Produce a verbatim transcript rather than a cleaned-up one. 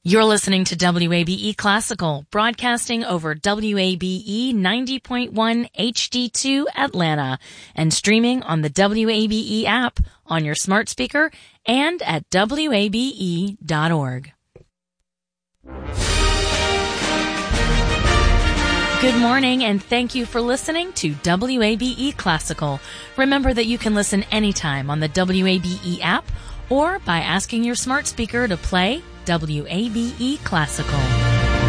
You're listening to W A B E Classical, broadcasting over W A B E ninety point one H D two Atlanta and streaming on the W A B E app on your smart speaker and at W A B E dot org. Good morning, and thank you for listening to W A B E Classical. Remember that you can listen anytime on the W A B E app or by asking your smart speaker to play W A B E Classical.